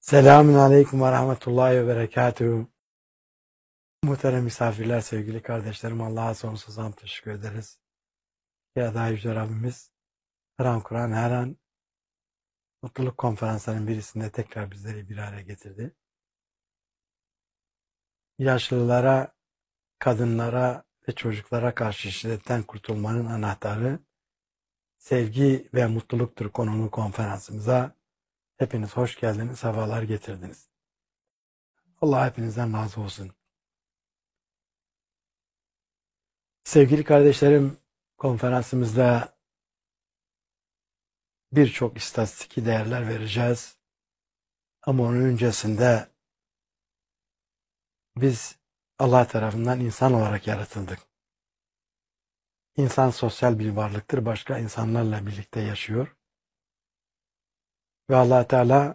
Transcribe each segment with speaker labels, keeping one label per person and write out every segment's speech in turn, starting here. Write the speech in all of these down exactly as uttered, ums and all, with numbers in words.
Speaker 1: Selamun Aleyküm ve Rahmetullahi ve Berekatuhu. Muhterem misafirler, sevgili kardeşlerim, Allah'a sonsuz hamd teşekkür ederiz. Ya da Yüce Rabbimiz her an Kur'an, her an mutluluk konferanslarının birisinde tekrar bizleri bir araya getirdi. Yaşlılara, kadınlara ve çocuklara karşı şiddetten kurtulmanın anahtarı sevgi ve mutluluktur konulu konferansımıza hepiniz hoş geldiniz, sefalar getirdiniz. Allah hepinizden razı olsun. Sevgili kardeşlerim, konferansımızda birçok istatistiki değerler vereceğiz. Ama onun öncesinde biz Allah tarafından insan olarak yaratıldık. İnsan sosyal bir varlıktır. Başka insanlarla birlikte yaşıyor. Ve Allah Teala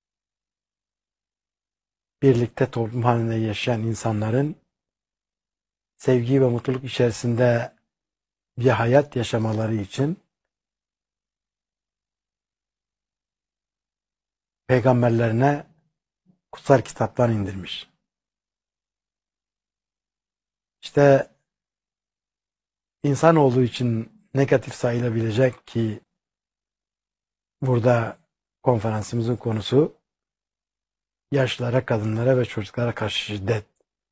Speaker 1: birlikte toplum halinde yaşayan insanların sevgi ve mutluluk içerisinde bir hayat yaşamaları için peygamberlerine kutsal kitaplar indirmiş. İşte insan olduğu için negatif sayılabilecek ki burada konferansımızın konusu yaşlılara, kadınlara ve çocuklara karşı şiddet.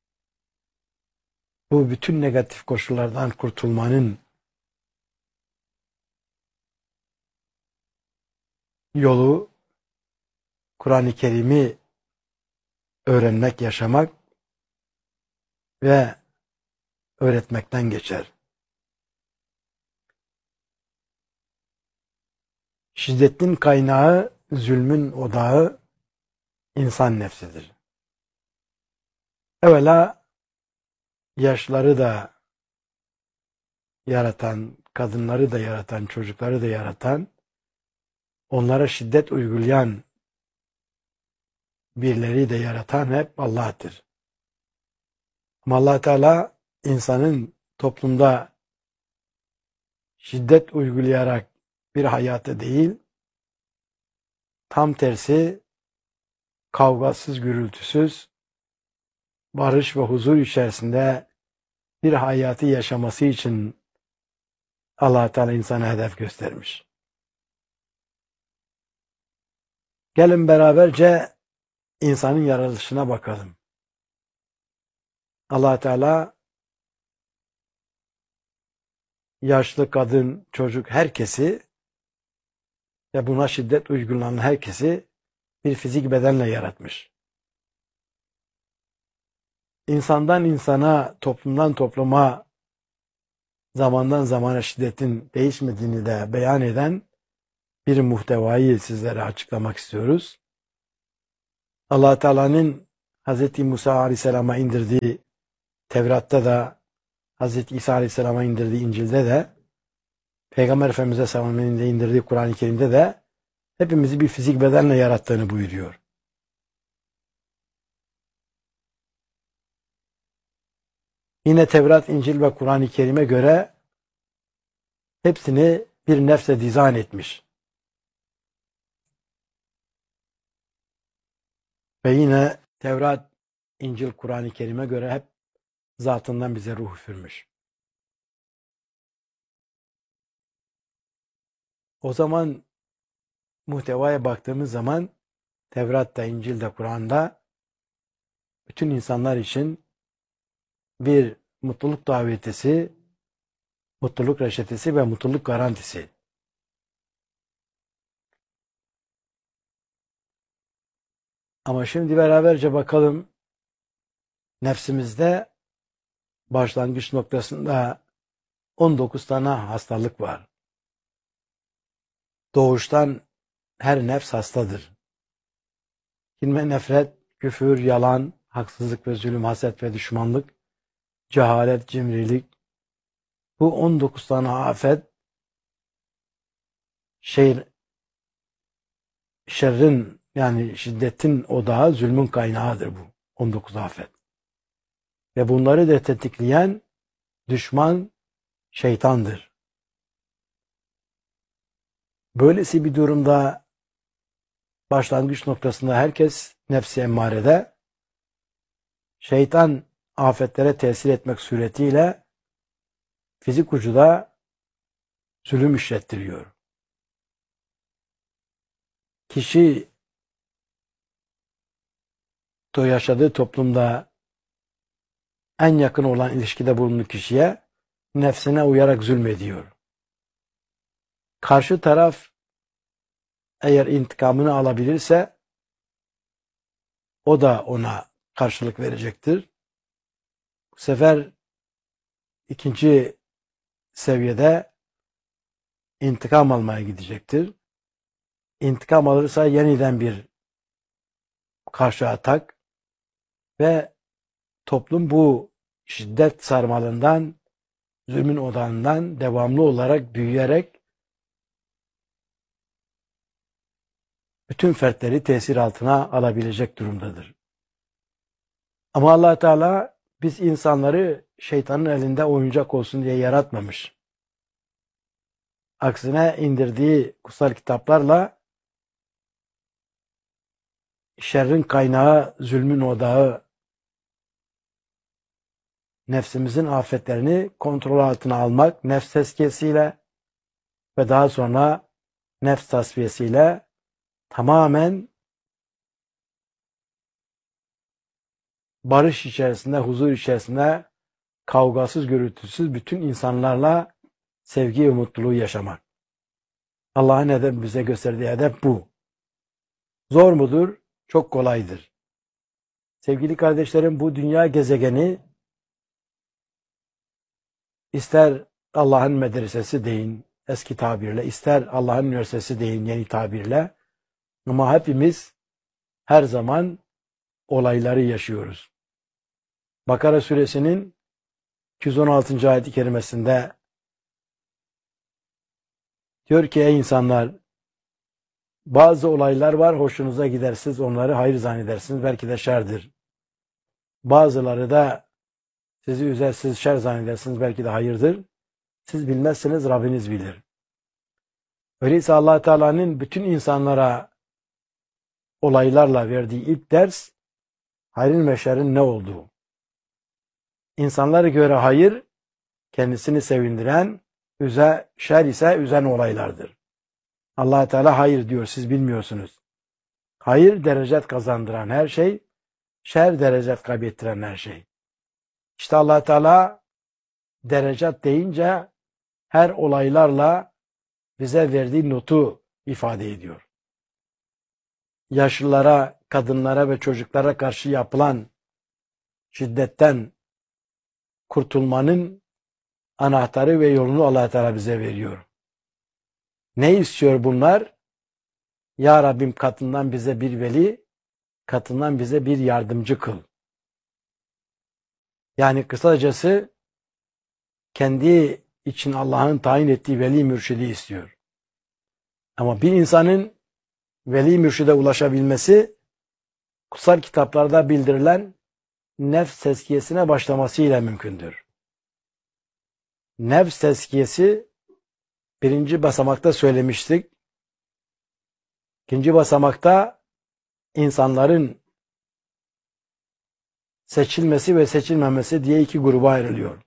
Speaker 1: Bu bütün negatif koşullardan kurtulmanın yolu Kur'an-ı Kerim'i öğrenmek, yaşamak ve öğretmekten geçer. Şiddetin kaynağı, zulmün odağı insan nefsidir. Evvela yaşları da yaratan, kadınları da yaratan, çocukları da yaratan, onlara şiddet uygulayan birileri de yaratan hep Allah'tır. Ama Allah Teala insanın toplumda şiddet uygulayarak bir hayatı değil, tam tersi kavgasız, gürültüsüz, barış ve huzur içerisinde bir hayatı yaşaması için Allah Teala insana hedef göstermiş. Gelin beraberce insanın yaratılışına bakalım. Allah Teala yaşlı, kadın, çocuk herkesi ve buna şiddet uygulanan herkesi bir fizik bedenle yaratmış. İnsandan insana, toplumdan topluma, zamandan zamana şiddetin değişmediğini de beyan eden bir muhtevayı sizlere açıklamak istiyoruz. Allah Teala'nın Hz. Musa Aleyhisselam'a indirdiği Tevrat'ta da, Hz. İsa Aleyhisselam'a indirdiği İncil'de de, Peygamber Efendimiz'e sallallahu indirdiği Kur'an-ı Kerim'de de hepimizi bir fizik bedenle yarattığını buyuruyor. Yine Tevrat, İncil ve Kur'an-ı Kerim'e göre hepsini bir nefse dizayn etmiş. Ve yine Tevrat, İncil, Kur'an-ı Kerim'e göre hep zatından bize ruh üfürmüş. O zaman muhtevaya baktığımız zaman Tevrat'ta, İncil'de, Kur'an'da bütün insanlar için bir mutluluk davetisi, mutluluk reçetesi ve mutluluk garantisi. Ama şimdi beraberce bakalım nefsimizde başlangıç noktasında on dokuz tane hastalık var. Doğuştan her nefs hastadır. Kinme, nefret, küfür, yalan, haksızlık ve zulüm, haset ve düşmanlık, cehalet, cimrilik. Bu on dokuz tane afet şer, şerrin yani şiddetin odağı, zulmün kaynağıdır bu on dokuz afet. Ve bunları da tetikleyen düşman şeytandır. Böylesi bir durumda başlangıç noktasında herkes nefsi emmarede, şeytan afetlere tesir etmek suretiyle fizik ucuda zulüm işlettiriyor. Kişi o yaşadığı toplumda en yakın olan ilişkide bulunduğu kişiye nefsine uyarak zulmediyor. Karşı taraf eğer intikamını alabilirse o da ona karşılık verecektir. Bu sefer ikinci seviyede intikam almaya gidecektir. İntikam alırsa yeniden bir karşı atak ve toplum bu şiddet sarmalından, zulmün odağından devamlı olarak büyüyerek bütün fertleri tesir altına alabilecek durumdadır. Ama Allah Teala biz insanları şeytanın elinde oyuncak olsun diye yaratmamış. Aksine indirdiği kutsal kitaplarla şerrin kaynağı, zulmün odağı, nefsimizin afetlerini kontrol altına almak, nefs tezkiyesiyle ve daha sonra nefs tasfiyesiyle tamamen barış içerisinde, huzur içerisinde, kavgasız, gürültüsüz bütün insanlarla sevgi ve mutluluğu yaşamak. Allah'ın edep bize gösterdiği edep bu. Zor mudur? Çok kolaydır. Sevgili kardeşlerim, bu dünya gezegeni ister Allah'ın medresesi deyin eski tabirle, ister Allah'ın üniversitesi deyin yeni tabirle, ama hepimiz her zaman olayları yaşıyoruz. Bakara suresinin iki yüz on altıncı ayet-i kerimesinde diyor ki ey insanlar, bazı olaylar var, hoşunuza gider, siz onları hayır zannedersiniz, belki de şerdir. Bazıları da sizi üzer, siz şer zannedersiniz, belki de hayırdır. Siz bilmezsiniz, Rabbiniz bilir. Öyleyse Allah Teala'nın bütün insanlara olaylarla verdiği ilk ders, hayrın ve şerrin ne olduğu. İnsanlara göre hayır, kendisini sevindiren, üze, şer ise üzen olaylardır. Allah Teala hayır diyor, siz bilmiyorsunuz. Hayır derecet kazandıran her şey, şer derecet kaybettiren her şey. İşte Allah Teala derecet deyince her olaylarla bize verdiği notu ifade ediyor. Yaşlılara, kadınlara ve çocuklara karşı yapılan şiddetten kurtulmanın anahtarı ve yolunu Allah Teala bize veriyor. Ne istiyor bunlar? Ya Rabbim katından bize bir veli, katından bize bir yardımcı kıl. Yani kısacası kendi için Allah'ın tayin ettiği veli mürşidi istiyor. Ama bir insanın veli mürşide ulaşabilmesi kutsal kitaplarda bildirilen nefs tezkiyesine başlamasıyla mümkündür. Nefs tezkiyesi birinci basamakta söylemiştik. İkinci basamakta insanların seçilmesi ve seçilmemesi diye iki gruba ayrılıyor.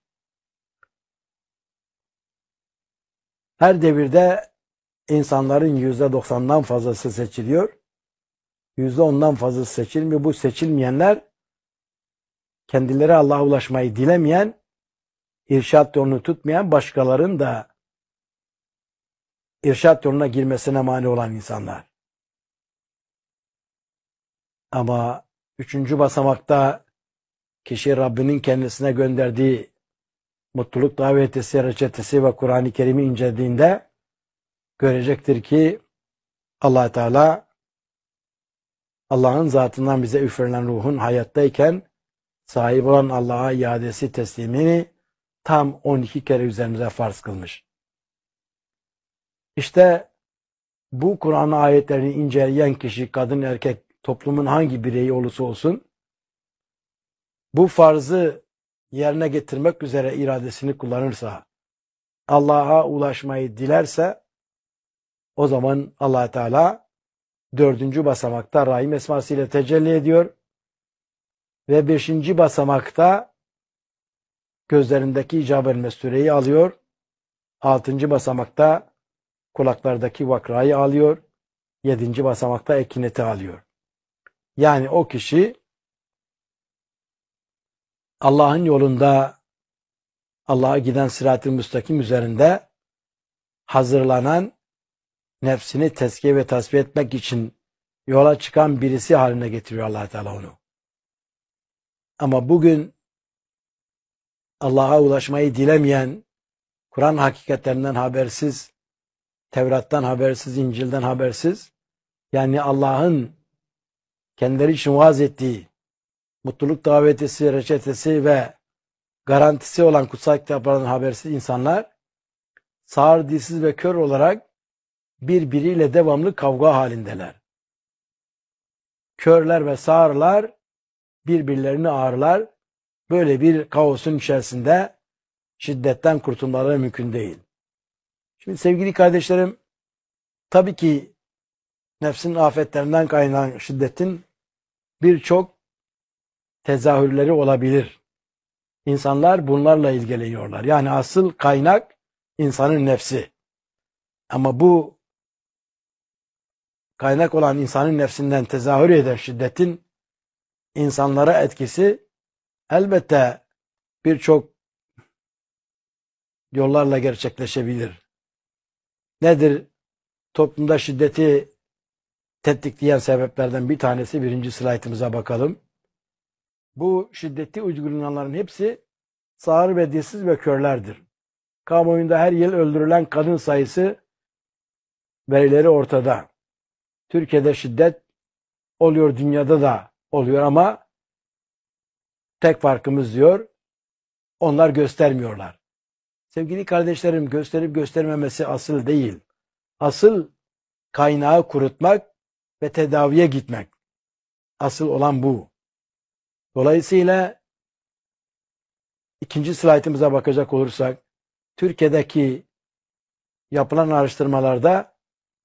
Speaker 1: Her devirde insanların yüzde doksandan fazlası seçiliyor. Yüzde ondan fazlası seçilmiyor. Bu seçilmeyenler kendileri Allah'a ulaşmayı dilemeyen, irşat yolunu tutmayan, başkalarının da irşat yoluna girmesine mani olan insanlar. Ama üçüncü basamakta kişi Rabbinin kendisine gönderdiği mutluluk davetesi, reçetesi ve Kur'an-ı Kerim'i incelediğinde görecektir ki Allah Teala Allah'ın zatından bize üflenen ruhun hayattayken sahip olan Allah'a iadesi teslimini tam on iki kere üzerimize farz kılmış. İşte bu Kur'an ayetlerini inceleyen kişi, kadın erkek, toplumun hangi bireyi olursa olsun, bu farzı yerine getirmek üzere iradesini kullanırsa, Allah'a ulaşmayı dilerse, o zaman Allah Teala dördüncü basamakta Rahim esmasıyla tecelli ediyor. Ve beşinci basamakta gözlerindeki icab-ı mestureyi alıyor. Altıncı basamakta kulaklardaki vakrayı alıyor. Yedinci basamakta ekineti alıyor. Yani o kişi Allah'ın yolunda, Allah'a giden sırat-ı müstakim üzerinde hazırlanan, nefsini tezkiye ve tasfiye etmek için yola çıkan birisi haline getiriyor Allah Teala onu. Ama bugün Allah'a ulaşmayı dilemeyen, Kur'an hakikatlerinden habersiz, Tevrat'tan habersiz, İncil'den habersiz, yani Allah'ın kendileri için vaaz ettiği mutluluk davetisi, reçetesi ve garantisi olan kutsal kitaplardan habersiz insanlar, sağır, dilsiz ve kör olarak birbiriyle devamlı kavga halindeler. Körler ve sağırlar birbirlerini ağırlar. Böyle bir kaosun içerisinde şiddetten kurtulmaları mümkün değil. Şimdi sevgili kardeşlerim, tabii ki nefsin afetlerinden kaynaklanan şiddetin birçok tezahürleri olabilir. İnsanlar bunlarla ilgileniyorlar. Yani asıl kaynak insanın nefsi. Ama bu kaynak olan insanın nefsinden tezahür eden şiddetin insanlara etkisi elbette birçok yollarla gerçekleşebilir. Nedir? Toplumda şiddeti tetikleyen sebeplerden bir tanesi, birinci slaytımıza bakalım. Bu şiddeti uygulayanların hepsi sağır ve dilsiz ve körlerdir. Kamuoyunda her yıl öldürülen kadın sayısı verileri ortada. Türkiye'de şiddet oluyor, dünyada da oluyor ama tek farkımız diyor, onlar göstermiyorlar. Sevgili kardeşlerim, gösterip göstermemesi asıl değil. Asıl kaynağı kurutmak ve tedaviye gitmek. Asıl olan bu. Dolayısıyla ikinci slaytımıza bakacak olursak, Türkiye'deki yapılan araştırmalarda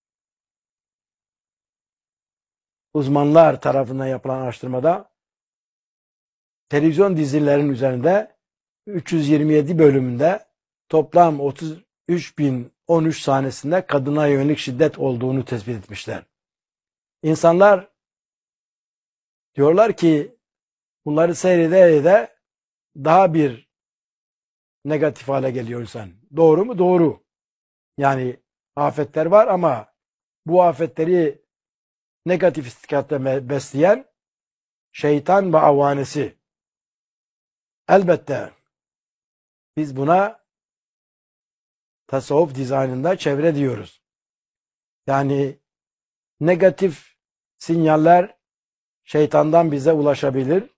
Speaker 1: uzmanlar tarafından yapılan araştırmada televizyon dizilerinin üzerinde üç yüz yirmi yedi bölümünde toplam otuz üç bin on üç sahnesinde kadına yönelik şiddet olduğunu tespit etmişler. İnsanlar diyorlar ki bunları seyrede de daha bir negatif hale geliyor insan. Doğru mu? Doğru. Yani afetler var ama bu afetleri negatif istikatle besleyen şeytan ve avanesi. Elbette biz buna tasavvuf dizaynında çevre diyoruz. Yani negatif sinyaller şeytandan bize ulaşabilir.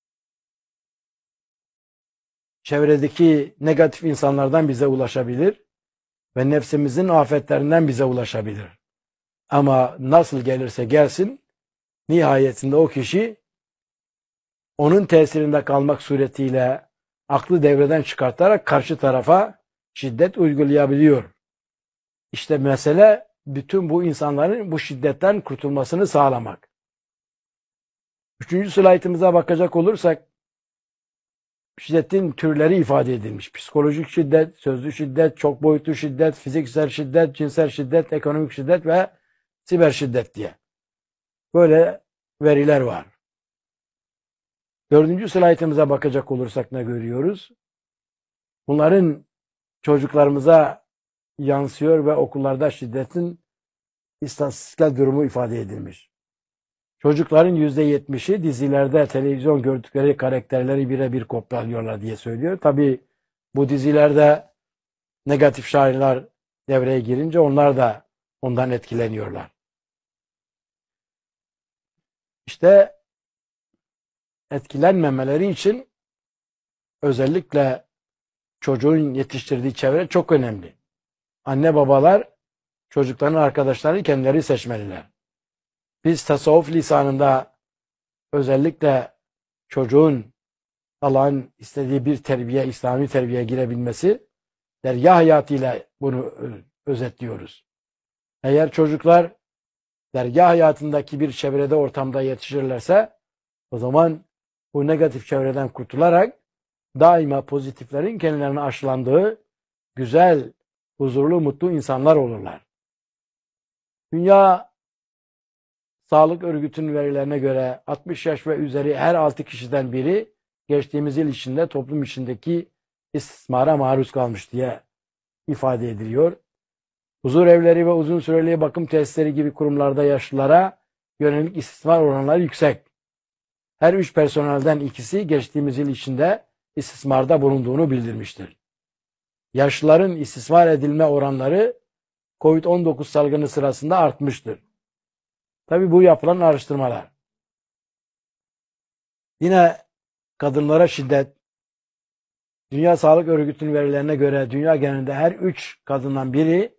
Speaker 1: Çevredeki negatif insanlardan bize ulaşabilir. Ve nefsimizin afetlerinden bize ulaşabilir. Ama nasıl gelirse gelsin, nihayetinde o kişi onun tesirinde kalmak suretiyle aklı devreden çıkartarak karşı tarafa şiddet uygulayabiliyor. İşte mesele bütün bu insanların bu şiddetten kurtulmasını sağlamak. Üçüncü slaytımıza bakacak olursak, şiddetin türleri ifade edilmiş. Psikolojik şiddet, sözlü şiddet, çok boyutlu şiddet, fiziksel şiddet, cinsel şiddet, ekonomik şiddet ve siber şiddet diye. Böyle veriler var. Dördüncü slaytımıza bakacak olursak ne görüyoruz? Bunların çocuklarımıza yansıyor ve okullarda şiddetin istatistiksel durumu ifade edilmiş. Çocukların yüzde yetmişi dizilerde televizyon gördükleri karakterleri birebir kopyalıyorlar diye söylüyor. Tabii bu dizilerde negatif şairler devreye girince onlar da ondan etkileniyorlar. İşte etkilenmemeleri için özellikle çocuğun yetiştirdiği çevre çok önemli. Anne babalar çocukların arkadaşlarını kendileri seçmeliler. Biz tasavvuf lisanında özellikle çocuğun Allah'ın istediği bir terbiye, İslami terbiyeye girebilmesi derya hayatıyla bunu özetliyoruz. Eğer çocuklar dergâh hayatındaki bir çevrede, ortamda yetişirlerse o zaman bu negatif çevreden kurtularak daima pozitiflerin kendilerine aşılandığı güzel, huzurlu, mutlu insanlar olurlar. Dünya Sağlık Örgütü'nün verilerine göre altmış yaş ve üzeri her altı kişiden biri geçtiğimiz yıl içinde toplum içindeki istismara maruz kalmış diye ifade ediliyor. Huzur evleri ve uzun süreli bakım tesisleri gibi kurumlarda yaşlılara yönelik istismar oranları yüksek. Her üç personelden ikisi geçtiğimiz yıl içinde istismarda bulunduğunu bildirmiştir. Yaşlıların istismar edilme oranları kovid on dokuz salgını sırasında artmıştır. Tabii bu yapılan araştırmalar. Yine kadınlara şiddet, Dünya Sağlık Örgütü'nün verilerine göre dünya genelinde her üç kadından biri,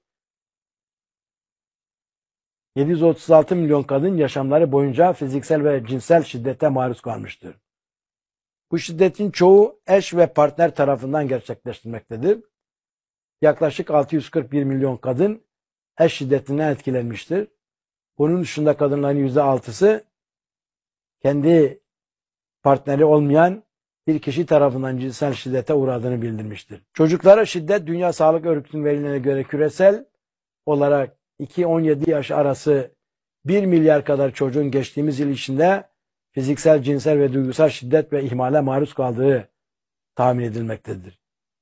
Speaker 1: yedi yüz otuz altı milyon kadın yaşamları boyunca fiziksel ve cinsel şiddete maruz kalmıştır. Bu şiddetin çoğu eş ve partner tarafından gerçekleştirilmektedir. Yaklaşık altı yüz kırk bir milyon kadın eş şiddetinden etkilenmiştir. Bunun dışında kadınların yüzde altısı kendi partneri olmayan bir kişi tarafından cinsel şiddete uğradığını bildirmiştir. Çocuklara şiddet, Dünya Sağlık Örgütü'nün verilerine göre küresel olarak iki on yedi yaş arası bir milyar kadar çocuğun geçtiğimiz yıl içinde fiziksel, cinsel ve duygusal şiddet ve ihmale maruz kaldığı tahmin edilmektedir.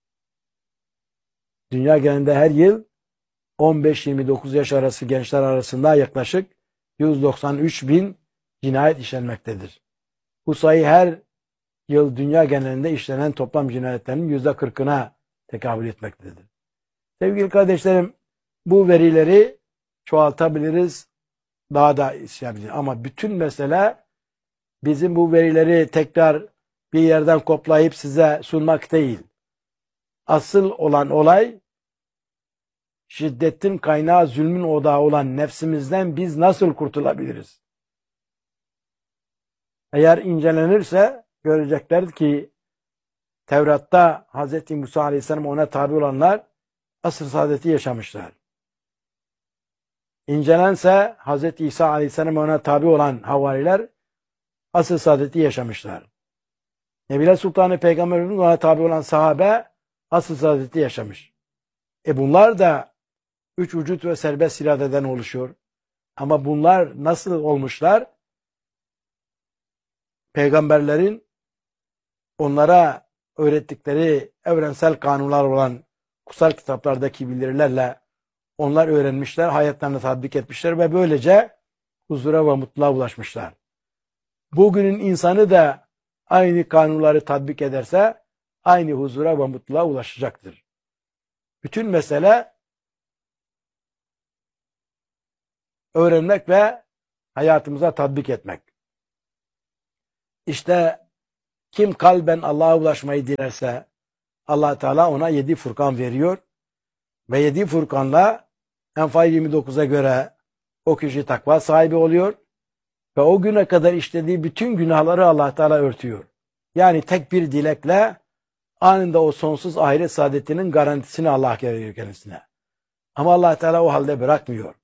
Speaker 1: Dünya genelinde her yıl on beş yirmi dokuz yaş arası gençler arasında yaklaşık yüz doksan üç bin cinayet işlenmektedir. Bu sayı her yıl dünya genelinde işlenen toplam cinayetlerin yüzde kırkına tekabül etmektedir. Sevgili kardeşlerim, bu verileri çoğaltabiliriz, daha da işleyebiliriz. Ama bütün mesele bizim bu verileri tekrar bir yerden koplayıp size sunmak değil. Asıl olan olay, şiddetin kaynağı, zulmün odağı olan nefsimizden biz nasıl kurtulabiliriz? Eğer incelenirse görecekler ki Tevrat'ta Hz. Musa Aleyhisselam ona tabi olanlar asr saadeti yaşamışlar. İncelense Hz. İsa Aleyhisselam ona tabi olan havariler asr saadeti yaşamışlar. Nebiler Sultanı Peygamberimiz ona tabi olan sahabe asr saadeti yaşamış. E bunlar da üç vücut ve serbest iradeden oluşuyor. Ama bunlar nasıl olmuşlar? Peygamberlerin onlara öğrettikleri evrensel kanunlar olan kutsal kitaplardaki bildirilerle onlar öğrenmişler, hayatlarına tatbik etmişler ve böylece huzura ve mutluluğa ulaşmışlar. Bugünün insanı da aynı kanunları tatbik ederse aynı huzura ve mutluluğa ulaşacaktır. Bütün mesele öğrenmek ve hayatımıza tatbik etmek. İşte kim kalben Allah'a ulaşmayı dilerse Allah Teala ona yedi Furkan veriyor ve yedi Furkan'la Enfal yirmi dokuza göre o kişi takva sahibi oluyor ve o güne kadar işlediği bütün günahları Allah Teala örtüyor. Yani tek bir dilekle anında o sonsuz ahiret saadetinin garantisini Allah veriyor kendisine. Ama Allah Teala o halde bırakmıyor.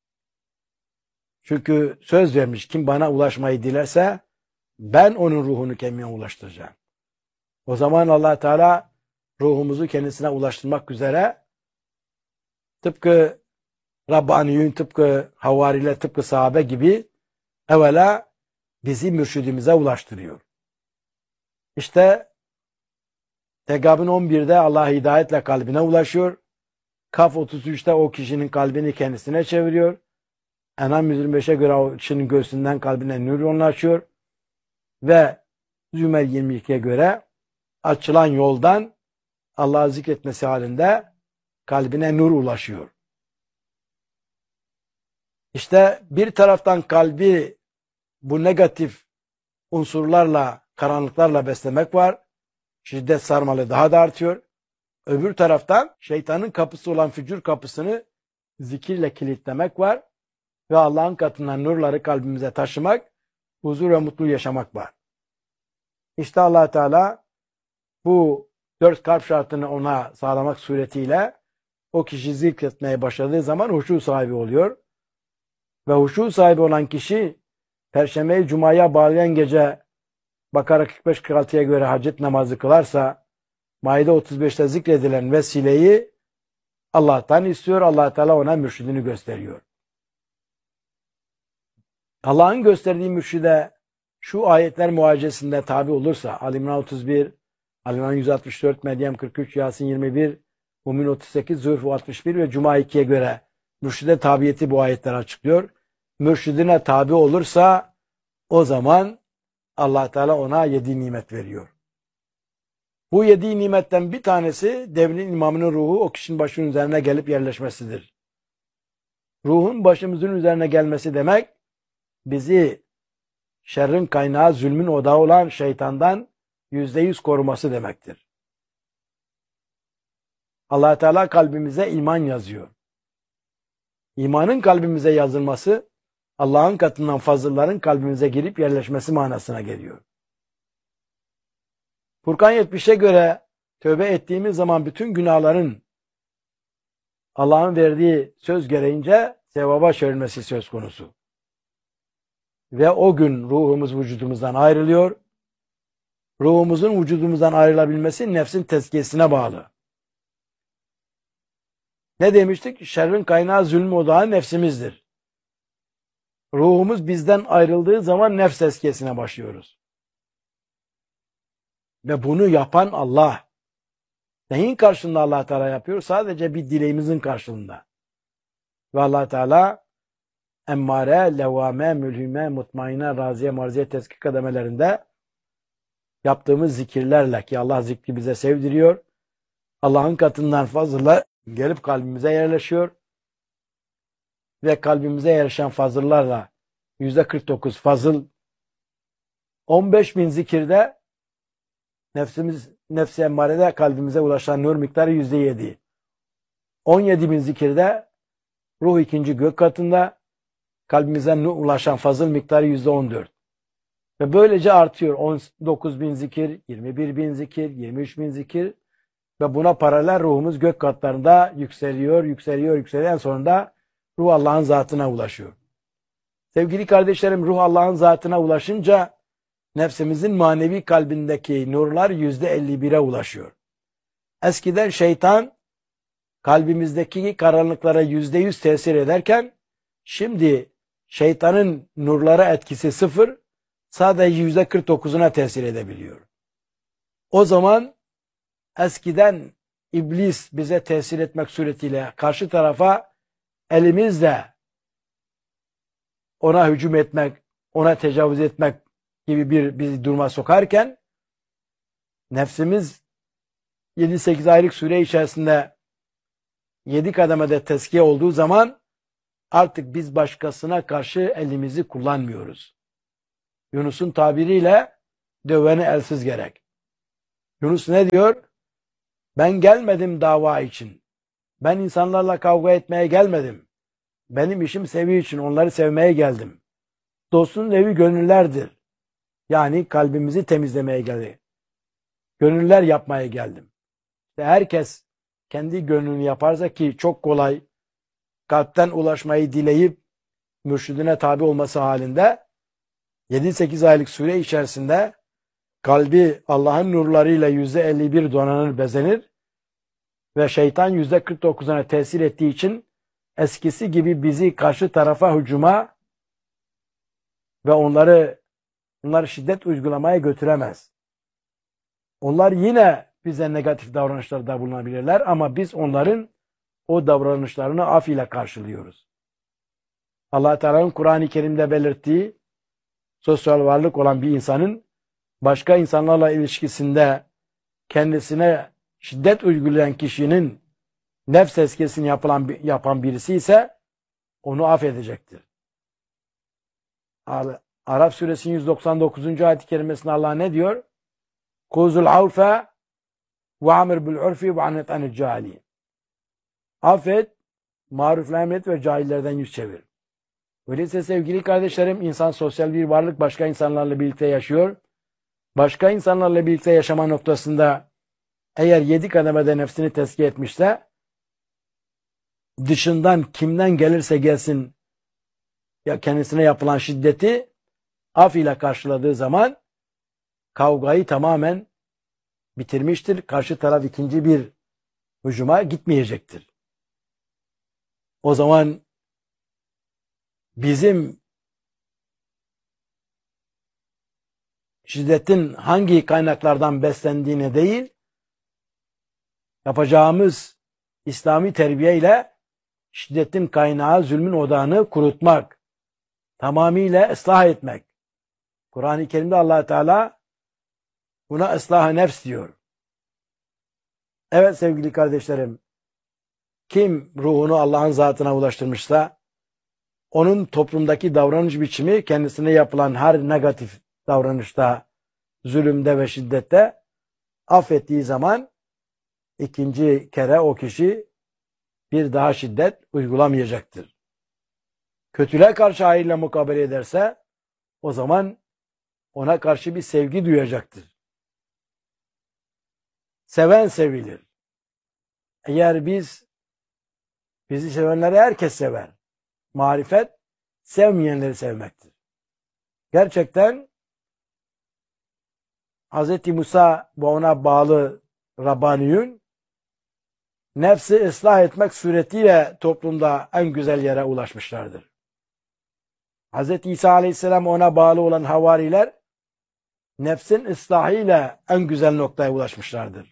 Speaker 1: Çünkü söz vermiş, kim bana ulaşmayı dilerse ben onun ruhunu kemiğe ulaştıracağım. O zaman Allah Teala ruhumuzu kendisine ulaştırmak üzere tıpkı Rabbaniyun, tıpkı havariler, tıpkı sahabe gibi evvela bizi mürşidimize ulaştırıyor. İşte Tegabün on birde Allah hidayetle kalbine ulaşıyor. Kaf otuz üçte o kişinin kalbini kendisine çeviriyor. En'am yirmi beşe göre o kişinin göğsünden kalbine nur yoğunlaşıyor. Ve Zümer yirmi ikiye göre açılan yoldan Allah'ı zikretmesi halinde kalbine nur ulaşıyor. İşte bir taraftan kalbi bu negatif unsurlarla, karanlıklarla beslemek var. Şiddet sarmalı daha da artıyor. Öbür taraftan şeytanın kapısı olan fücur kapısını zikirle kilitlemek var. Ve Allah'ın katından nurları kalbimize taşımak, huzur ve mutlu yaşamak var. İşte Allah Teala bu dört kalp şartını ona sağlamak suretiyle o kişi zikretmeye başladığı zaman huşu sahibi oluyor. ve huşu sahibi olan kişi Perşembeyi Cuma'ya bağlayan gece Bakara kırk beş kırk altıya göre hacet namazı kılarsa Maide otuz beşte zikredilen vesileyi Allah'tan istiyor. Allah Teala ona mürşidini gösteriyor. Allah'ın gösterdiği mürşide şu ayetler muhacesinde tabi olursa Ali İmran otuz bir, Ali İmran yüz altmış dört, Meryem kırk üç, Yasin yirmi bir, Mümin otuz sekiz, Zühruf altmış bir ve Cuma ikiye göre mürşide tabiyeti bu ayetler açıklıyor. Mürşidine tabi olursa o zaman Allah Teala ona yedi nimet veriyor. Bu yedi nimetten bir tanesi devrin imamının ruhu o kişinin başının üzerine gelip yerleşmesidir. Ruhun başımızın üzerine gelmesi demek bizi şerrin kaynağı, zulmün odağı olan şeytandan yüzde yüz koruması demektir. Allah Teala kalbimize iman yazıyor. İmanın kalbimize yazılması Allah'ın katından fazılların kalbimize girip yerleşmesi manasına geliyor. Furkan yetmişe göre tövbe ettiğimiz zaman bütün günahların Allah'ın verdiği söz gereğince sevaba çevrilmesi söz konusu. Ve o gün ruhumuz vücudumuzdan ayrılıyor. Ruhumuzun vücudumuzdan ayrılabilmesi nefsin tezkiyesine bağlı. Ne demiştik? Şerrin kaynağı zulmü odağı nefsimizdir. Ruhumuz bizden ayrıldığı zaman nefs tezkiyesine başlıyoruz. Ve bunu yapan Allah. Neyin karşılığında Allah Teala yapıyor? Sadece bir dileğimizin karşılığında. Ve Allah Teala emmare, levvame, mülhime, mutmaine, raziye, marziye, tezkik kademelerinde yaptığımız zikirlerle ki Allah zikri bize sevdiriyor. Allah'ın katından fazla gelip kalbimize yerleşiyor. Ve kalbimize yerleşen fazıllarla yüzde kırk dokuz fazıl, on beş bin zikirde nefsimiz, nefsi emmarede kalbimize ulaşan nur miktarı yüzde yedi. on yedi bin zikirde ruh ikinci gök katında kalbimize ulaşan fazıl miktarı yüzde on dört. Ve böylece artıyor. on dokuz bin zikir, yirmi bir bin zikir, yirmi üç bin zikir ve buna paralel ruhumuz gök katlarında yükseliyor, yükseliyor, yükseliyor. En sonunda ruh Allah'ın zatına ulaşıyor. Sevgili kardeşlerim, ruh Allah'ın zatına ulaşınca nefsimizin manevi kalbindeki nurlar yüzde elli bire ulaşıyor. Eskiden şeytan kalbimizdeki karanlıklara yüzde yüz tesir ederken şimdi şeytanın nurlara etkisi sıfır, sadece yüzde kırk dokuzuna tesir edebiliyor. O zaman eskiden iblis bize tesir etmek suretiyle karşı tarafa elimizle ona hücum etmek, ona tecavüz etmek gibi bir bizi duruma sokarken nefsimiz yedi sekiz aylık süre içerisinde yedi kademede tezkiye olduğu zaman artık biz başkasına karşı elimizi kullanmıyoruz. Yunus'un tabiriyle döveni elsiz gerek. Yunus ne diyor? Ben gelmedim dava için. Ben insanlarla kavga etmeye gelmedim. Benim işim sevi için, onları sevmeye geldim. Dostun evi gönüllerdir. Yani kalbimizi temizlemeye geldi. Gönüller yapmaya geldim. İşte herkes kendi gönlünü yaparsa ki çok kolay, kalpten ulaşmayı dileyip mürşidine tabi olması halinde yedi sekiz aylık süre içerisinde kalbi Allah'ın nurlarıyla yüzde elli bir donanır, bezenir ve şeytan yüzde kırk dokuzuna tesir ettiği için eskisi gibi bizi karşı tarafa hücuma ve onları onları şiddet uygulamaya götüremez. Onlar yine bize negatif davranışlarda bulunabilirler ama biz onların o davranışlarını af ile karşılıyoruz. Allah Teala'nın Kur'an-ı Kerim'de belirttiği sosyal varlık olan bir insanın başka insanlarla ilişkisinde kendisine şiddet uygulayan kişinin nefs tezkiyesini yapılan, yapan birisi ise onu affedecektir. Araf suresinin yüz doksan dokuzuncu ayet-i kerimesinde Allah ne diyor? Kuzul avfe ve amir bil urfi ve anet anil cahili. Affet, marufla emret ve cahillerden yüz çevir. Öyleyse sevgili kardeşlerim, insan sosyal bir varlık, başka insanlarla birlikte yaşıyor. Başka insanlarla birlikte yaşama noktasında eğer yedi kademede nefsini tezkiye etmişse, dışından kimden gelirse gelsin, ya kendisine yapılan şiddeti af ile karşıladığı zaman kavgayı tamamen bitirmiştir. Karşı taraf ikinci bir hücuma gitmeyecektir. O zaman bizim şiddetin hangi kaynaklardan beslendiğine değil, yapacağımız İslami terbiye ile şiddetin kaynağı, zulmün odağını kurutmak, tamamıyla ıslah etmek. Kur'an-ı Kerim'de Allah Teala buna ıslah-ı nefs diyor. Evet sevgili kardeşlerim, kim ruhunu Allah'ın zatına ulaştırmışsa, onun toplumdaki davranış biçimi kendisine yapılan her negatif davranışta, zulümde ve şiddette affettiği zaman ikinci kere o kişi bir daha şiddet uygulamayacaktır. Kötülüğe karşı hayırla mukabele ederse o zaman ona karşı bir sevgi duyacaktır. Seven sevilir. Eğer biz bizi sevenleri herkes sever. Marifet sevmeyenleri sevmektir. Gerçekten Hz. Musa ve ona bağlı Rabbaniyun nefsi ıslah etmek suretiyle toplumda en güzel yere ulaşmışlardır. Hz. İsa Aleyhisselam ona bağlı olan havariler nefsin ıslahıyla en güzel noktaya ulaşmışlardır.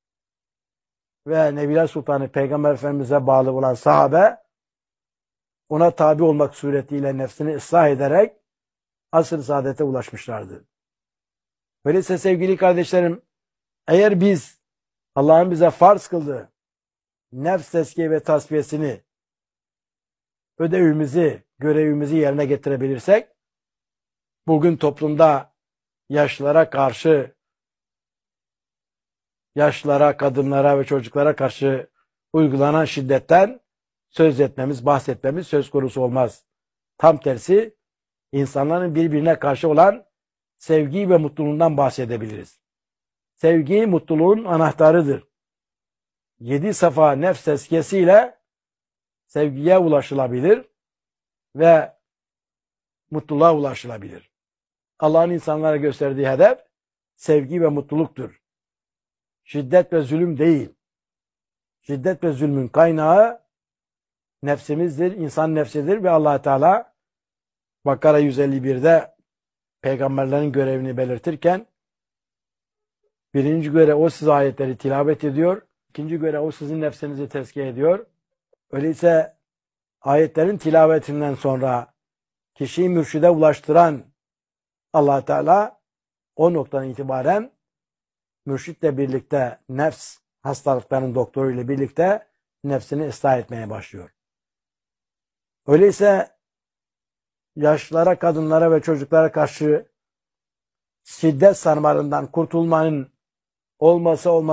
Speaker 1: Ve Nebiler Sultanı Peygamber Efendimiz'e bağlı olan sahabe ona tabi olmak suretiyle nefsini ıslah ederek asr-ı saadete ulaşmışlardır. Öyleyse sevgili kardeşlerim, eğer biz Allah'ın bize farz kıldığı nefs teskiye ve tasfiyesini, ödevimizi, görevimizi yerine getirebilirsek, bugün toplumda yaşlılara karşı, yaşlılara, kadınlara ve çocuklara karşı uygulanan şiddetten söz etmemiz, bahsetmemiz söz konusu olmaz. Tam tersi, insanların birbirine karşı olan sevgi ve mutluluğundan bahsedebiliriz. Sevgi, mutluluğun anahtarıdır. Yedi safa nefs tezkiyesiyle sevgiye ulaşılabilir ve mutluluğa ulaşılabilir. Allah'ın insanlara gösterdiği hedef sevgi ve mutluluktur. Şiddet ve zulüm değil. Şiddet ve zulmün kaynağı nefsimizdir, insan nefsidir ve Allah Teala Bakara yüz elli bir'de peygamberlerin görevini belirtirken birinci görev o size ayetleri tilavet ediyor, ikinci görev o sizin nefsinizi tezkiye ediyor. Öyleyse ayetlerin tilavetinden sonra kişiyi mürşide ulaştıran Allah Teala o noktadan itibaren mürşitle birlikte nefs hastalıklarının doktoruyla birlikte nefsini ıslah etmeye başlıyor. Öyleyse yaşlılara, kadınlara ve çocuklara karşı şiddet sarmalından kurtulmanın olması olmaz.